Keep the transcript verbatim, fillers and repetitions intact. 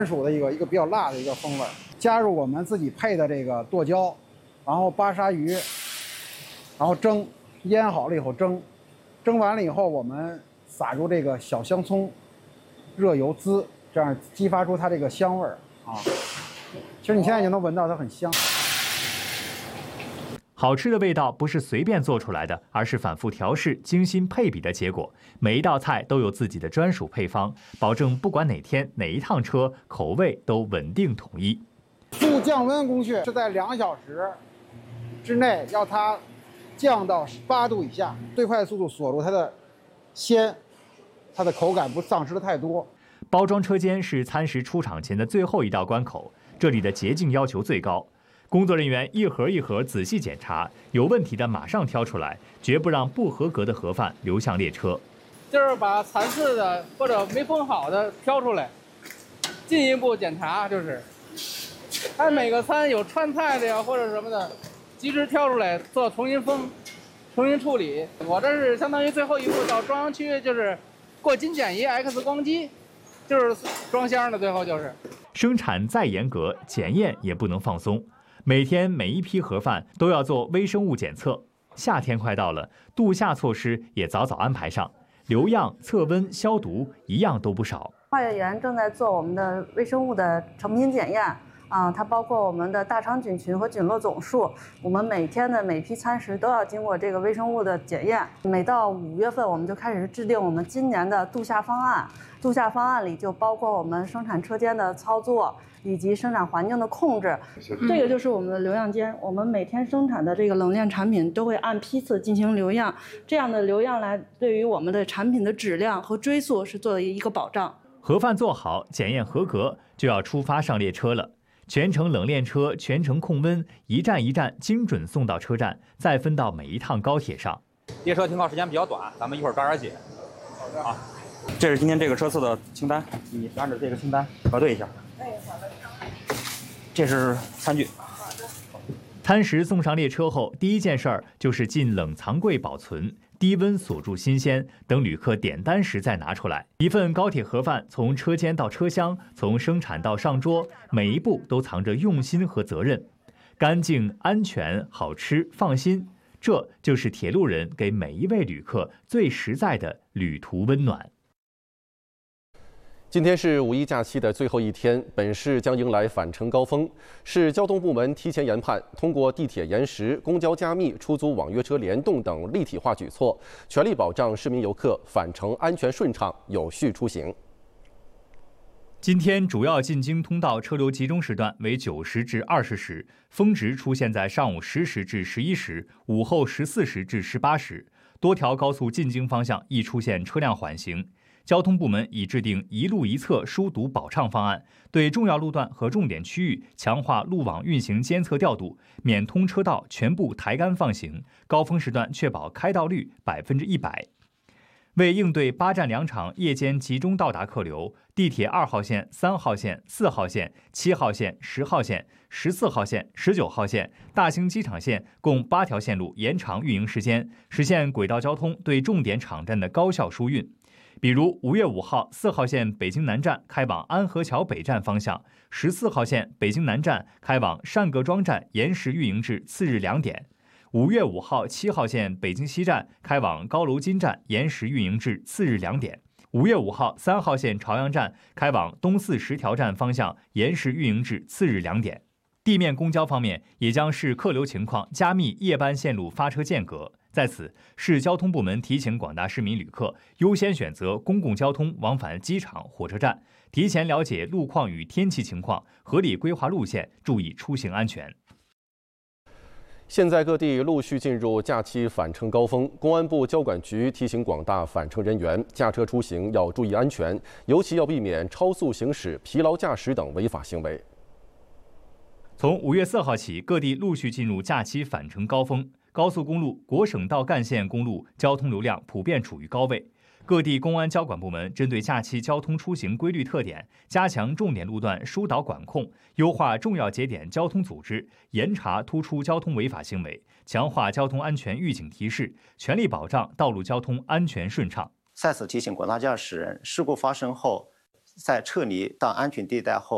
属的一个一个比较辣的一个风味，加入我们自己配的这个剁椒，然后巴沙鱼，然后蒸，腌好了以后蒸，蒸完了以后我们撒入这个小香葱、热油滋，这样激发出它这个香味儿啊。其实你现在就能闻到它很香。 好吃的味道不是随便做出来的，而是反复调试、精心配比的结果。每一道菜都有自己的专属配方，保证不管哪天哪一趟车，口味都稳定统一。 速降温工序是在两小时之内，要它降到八度以下，最快速度锁住它的鲜，它的口感不丧失的太多。 包装车间是餐食出厂前的最后一道关口，这里的洁净要求最高。工作人员一盒一盒仔细检查，有问题的马上挑出来，绝不让不合格的盒饭流向列车。 就是把残次的或者没封好的挑出来，进一步检查。就是按每个餐有串菜的呀或者什么的，及时挑出来做重新封、重新处理。我这是相当于最后一步到装箱区，就是过金检仪 X 光机，就是装箱的。最后就是生产再严格，检验也不能放松。每天每一批盒饭都要做微生物检测，夏天快到了，度夏措施也早早安排上，留样、测温、消毒一样都不少。 化验员正在做我们的微生物的成品检验啊，它包括我们的大肠菌群和菌落总数，我们每天的每批餐食都要经过这个微生物的检验。每到五月份，我们就开始制定我们今年的度夏方案。度夏方案里就包括我们生产车间的操作，以及生产环境的控制。这个就是我们的留样间，我们每天生产的这个冷链产品都会按批次进行留样，这样的留样来对于我们的产品的质量和追溯是做一个保障。 盒饭做好，检验合格，就要出发上列车了。全程冷链车，全程控温，一站一站精准送到车站，再分到每一趟高铁上。 列车停靠时间比较短，咱们一会儿抓点紧。好的。啊，这是今天这个车次的清单，你按照这个清单核对一下。这是餐具。 餐食送上列车后，第一件事儿就是进冷藏柜保存，低温锁住新鲜，等旅客点单时再拿出来。一份高铁盒饭从车间到车厢，从生产到上桌，每一步都藏着用心和责任。干净、安全、好吃、放心，这就是铁路人给每一位旅客最实在的旅途温暖。 今天是五一假期的最后一天，本市将迎来返程高峰。市交通部门提前研判，通过地铁延时、公交加密、出租网约车联动等立体化举措，全力保障市民游客返程安全顺畅、有序出行。 今天主要进京通道车流集中时段为九时至二十时，峰值出现在上午十时至十一时，午后十四时至十八时。多条高速进京方向易出现车辆缓行。交通部门已制定一路一侧疏堵保畅方案，对重要路段和重点区域强化路网运行监测调度，免通车道全部抬杆放行，高峰时段确保开道率百分之一百。为应对八站两场夜间集中到达客流，地铁二号线、三号线、四号线、七号线、十号线、十四号线、十九号线、大兴机场线共八条线路延长运营时间，实现轨道交通对重点场站的高效疏运。比如五月五号四号线北京南站开往安河桥北站方向，十四号线北京南站开往单各庄站延时运营至次日两点。五月五号七号线北京西站开往高楼津站延时运营至次日两点。五月五号三号线朝阳站开往东四十条站方向延时运营至次日两点。地面公交方面也将视客流情况加密夜班线路发车间隔。在此，市交通部门提醒广大市民旅客优先选择公共交通往返机场、火车站，提前了解路况与天气情况，合理规划路线，注意出行安全。 现在各地陆续进入假期返程高峰，公安部交管局提醒广大返程人员，驾车出行要注意安全，尤其要避免超速行驶、疲劳驾驶等违法行为。 从五月四号起，各地陆续进入假期返程高峰。高速公路、国省道干线公路交通流量普遍处于高位。各地公安交管部门针对假期交通出行规律特点，加强重点路段疏导管控，优化重要节点交通组织，严查突出交通违法行为，强化交通安全预警提示，全力保障道路交通安全顺畅。 在此提醒广大驾驶人，事故发生后，在撤离到安全地带后，